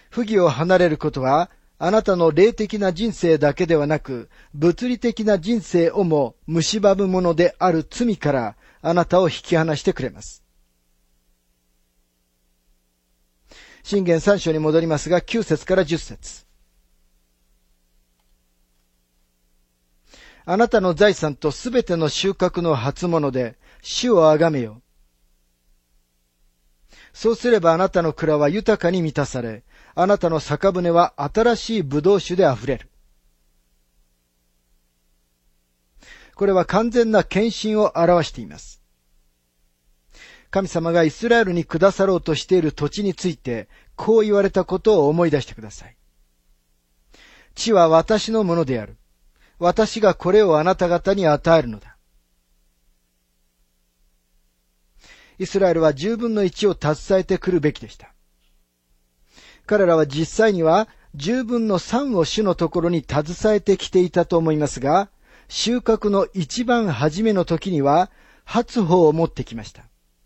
不義を離れることは、あなたの霊的な人生だけではなく、物理的な人生をも蝕むものである罪からあなたを引き離してくれます。箴言3章に戻りますが、9節から10節。あなたの財産とすべての収穫の初物で主をあがめよ。そうすればあなたの蔵は豊かに満たされ、あなたの酒舟は新しい葡萄酒であふれる。これは完全な献身を表しています。神様がイスラエルに下さろうとしている土地について、こう言われたことを思い出してください。地は私のものである。私がこれをあなた方に与えるのだ。イスラエルは10分の1を携えてくるべきでした。彼らは実際には10分の3を主のところに携えてきていたと思いますが、収穫の一番初めの時には初穂を持ってきました。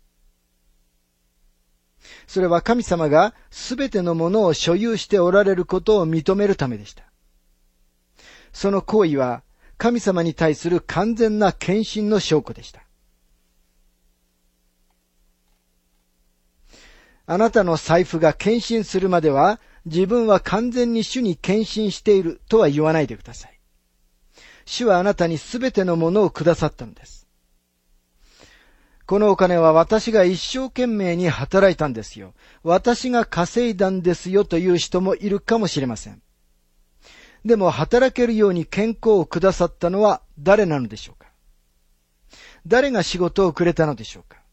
それは神様がすべてのものを所有しておられることを認めるためでした。その行為は神様に対する完全な献身の証拠でした。あなたの財布が献身するまでは自分は完全に主に献身しているとは言わないでください。主はあなたにすべてのものをくださったのです。このお金は私が一生懸命に働いたんですよ。私が稼いだんですよという人もいるかもしれません。でも働けるように健康をくださったのは誰なのでしょうか。誰が仕事をくれたのでしょうか。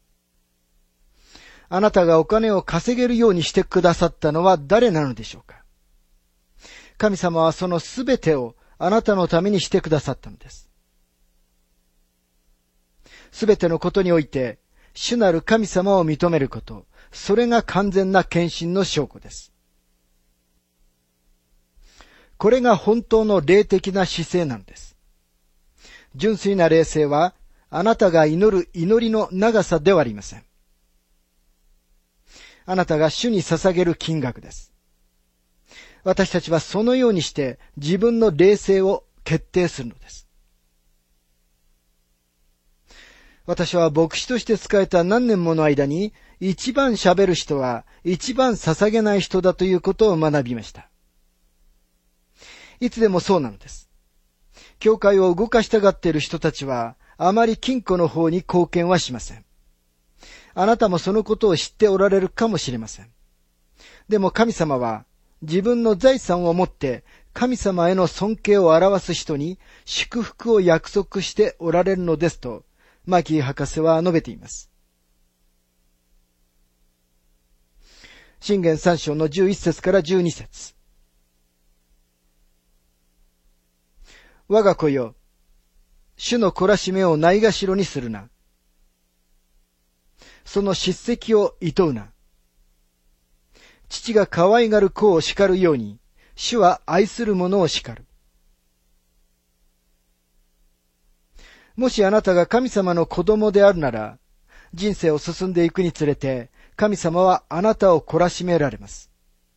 あなたがお金を稼げるようにしてくださったのは誰なのでしょうか。神様はそのすべてをあなたのためにしてくださったのです。すべてのことにおいて、主なる神様を認めること、それが完全な献身の証拠です。これが本当の霊的な姿勢なのです。純粋な霊性は、あなたが祈る祈りの長さではありません。あなたが主に捧げる金額です。私たちはそのようにして自分の霊性を決定するのです。私は牧師として仕えた何年もの間に、一番喋る人は一番捧げない人だということを学びました。いつでもそうなのです。教会を動かしたがっている人たちは、あまり金庫の方に貢献はしません。あなたもそのことを知っておられるかもしれません。でも神様は、自分の財産を持って神様への尊敬を表す人に祝福を約束しておられるのですと、マキー博士は述べています。箴言3章の11節から12節。我が子よ、主の懲らしめをないがしろにするな。その叱責を厭うな。父が可愛がる子を叱るように、主は愛する者を叱る。もしあなたが神様の子供であるなら、人生を進んでいくにつれて、神様はあなたを懲らしめられます。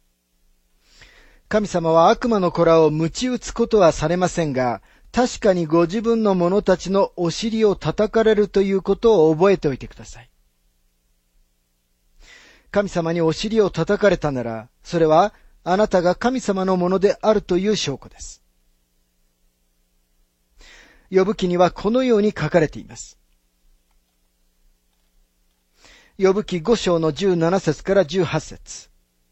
神様は悪魔の子らを鞭打つことはされませんが、確かにご自分の者たちのお尻を叩かれるということを覚えておいてください。神様にお尻を叩かれたなら、それはあなたが神様のものであるという証拠です。ヨブ記にはこのように書かれています。ヨブ記5章の17節から18節。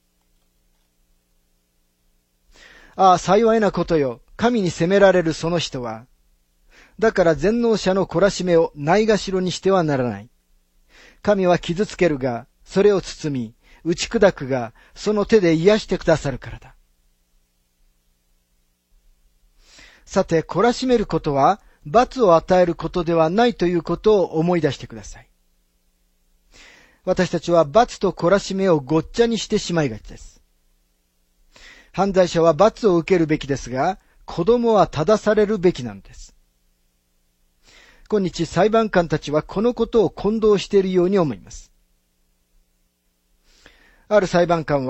ああ、幸いなことよ。神に責められるその人は。だから全能者の懲らしめをないがしろにしてはならない。神は傷つけるが、それを包み、打ち砕くが、その手で癒してくださるからだ。さて、懲らしめることは、罰を与えることではないということを思い出してください。私たちは罰と懲らしめをごっちゃにしてしまいがちです。犯罪者は罰を受けるべきですが、子供は正されるべきなのです。今日裁判官たちはこのことを混同しているように思います。ある裁判官は